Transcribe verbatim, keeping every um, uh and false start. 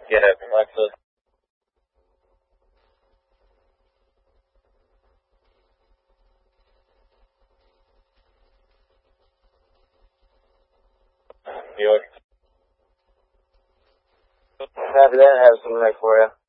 Yeah, Alexis. New York. Happy to have something there for you.